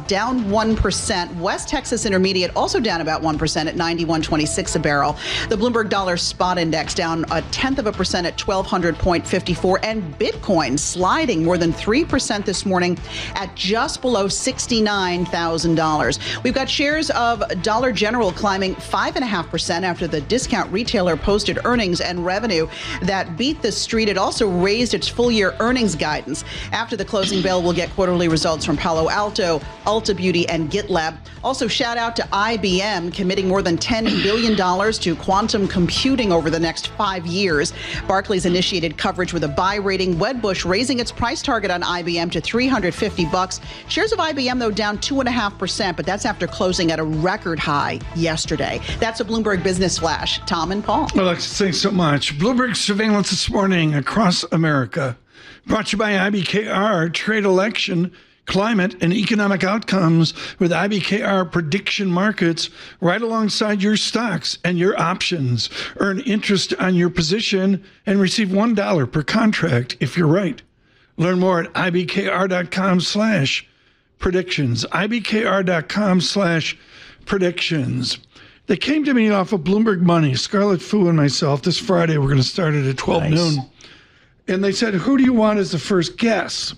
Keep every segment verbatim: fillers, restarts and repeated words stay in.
down one percent. West Texas Intermediate also down about one percent at ninety-one twenty-six a barrel. The Bloomberg Dollar Spot Index down a tenth of a percent at twelve hundred point five four. And Bitcoin sliding more than three percent this morning at just below sixty-nine thousand dollars. We've got shares of Dollar General climbing five point five percent after the discount retailer posted earnings and revenue that beat the street. It also raised its full-year earnings guidance. After the closing bell, we'll get quarterly results from Palo Alto, Ulta Beauty, and GitLab. Also, shout out to I B M committing more than ten billion dollars to quantum computing over the next five years. Barclays initiated coverage with a buy rating. Wedbush raising its price target on I B M to three hundred fifty bucks. Shares of I B M, though, down two point five percent, but that's after closing at a record high yesterday. That's a Bloomberg Business Flash. Tom and Paul. Alexa, thanks so much. Bloomberg surveillance this morning across America. Brought to you by I B K R, trade election, climate, and economic outcomes with I B K R prediction markets right alongside your stocks and your options. Earn interest on your position and receive one dollar per contract if you're right. Learn more at ibkr.com slash predictions. ibkr.com slash predictions. They came to me off of Bloomberg Money, Scarlett Fu and myself. This Friday, we're going to start it at twelve Nice. noon. And they said, who do you want as the first guest?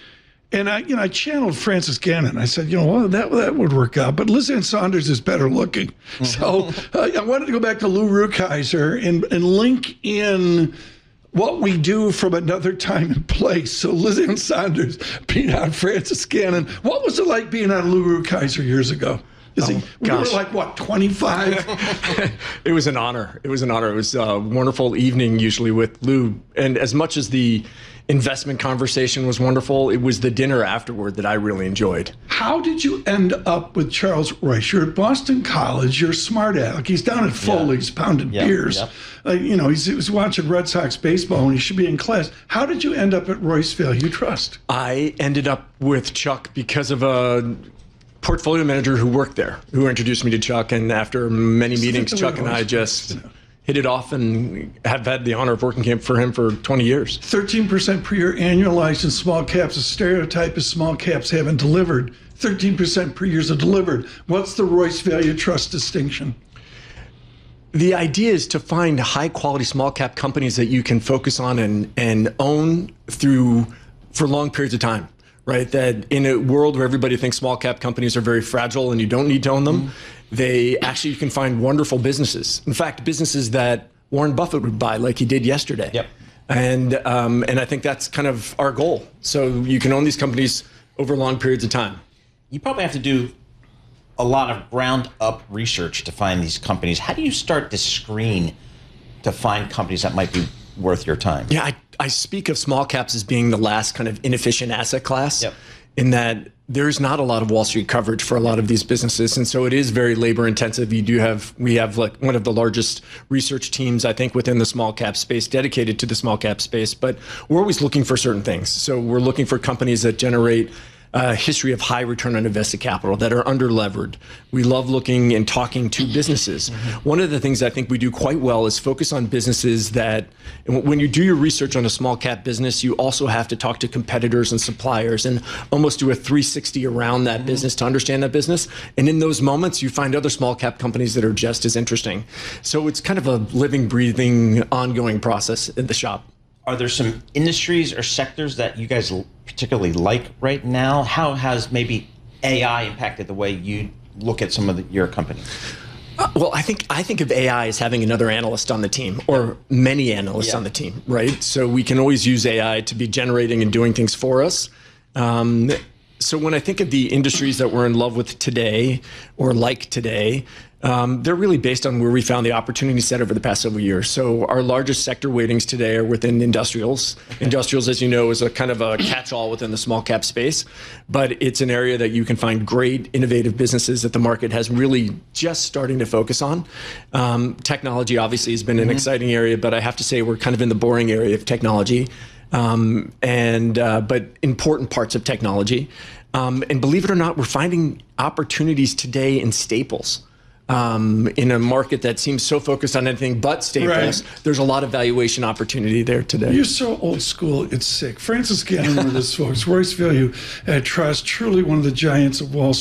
And I, you know, I channeled Francis Gannon. I said, you know, well, that that would work out. But Liz Ann Saunders is better looking. So uh, I wanted to go back to Lou Rukeyser and, and link in what we do from another time and place. So Liz Ann Saunders being on Francis Gannon. What was it like being on Lou Rukeyser years ago? Is Oh, he, we gosh. were like, what, twenty-five? It was an honor. It was an honor. It was a wonderful evening usually with Lou. And as much as the investment conversation was wonderful, it was the dinner afterward that I really enjoyed. How did you end up with Charles Royce? You're at Boston College. You're a smart aleck. He's down at Foley's pounding Yeah, beers. yeah. Uh, you know, he's, he was watching Red Sox baseball and he should be in class. How did you end up at Royceville? You trust? I ended up with Chuck because of a portfolio manager who worked there, who introduced me to Chuck. And after many meetings, the way Chuck it and I always just works, you know. hit it off and have had the honor of working for him for twenty years. thirteen percent per year annualized in small caps. A stereotype is small caps haven't delivered. thirteen percent per year is delivered. What's the Royce Value Trust distinction? The idea is to find high quality small cap companies that you can focus on and, and own through for long periods of time, right? That in a world where everybody thinks small cap companies are very fragile and you don't need to own them, mm-hmm. they actually, you can find wonderful businesses. In fact, businesses that Warren Buffett would buy like he did yesterday. Yep. And, um, and I think that's kind of our goal. So you can own these companies over long periods of time. You probably have to do a lot of ground up research to find these companies. How do you start to screen to find companies that might be worth your time? Yeah, I, I speak of small caps as being the last kind of inefficient asset class, Yep. in that there's not a lot of Wall Street coverage for a lot of these businesses. And so it is very labor intensive. You do have, we have like one of the largest research teams, I think, within the small cap space dedicated to the small cap space, but we're always looking for certain things. So we're looking for companies that generate a history of high return on invested capital, that are under levered. We love looking and talking to businesses. Mm-hmm. One of the things I think we do quite well is focus on businesses that, when you do your research on a small cap business, you also have to talk to competitors and suppliers and almost do a three sixty around that mm-hmm. business to understand that business. And in those moments, you find other small cap companies that are just as interesting. So it's kind of a living, breathing, ongoing process in the shop. Are there some industries or sectors that you guys particularly like right now? How has maybe A I impacted the way you look at some of the, your companies? Uh, well, I think I think of A I as having another analyst on the team, or many analysts yeah. on the team, right? So we can always use A I to be generating and doing things for us. Um, so when I think of the industries that we're in love with today, or like today, Um, they're really based on where we found the opportunity set over the past several years. So our largest sector weightings today are within industrials. Okay. Industrials, as you know, is a kind of a catch-all within the small cap space, but it's an area that you can find great innovative businesses that the market has really just starting to focus on. Um, technology obviously has been an mm-hmm. exciting area, but I have to say we're kind of in the boring area of technology, um, and uh, but important parts of technology. Um, and believe it or not, we're finding opportunities today in staples. Um, in a market that seems so focused on anything but staples, right. There's a lot of valuation opportunity there today. You're so old school, it's sick. Francis Gannon with us, folks. Royce Value uh, Trust, truly one of the giants of Wall Street.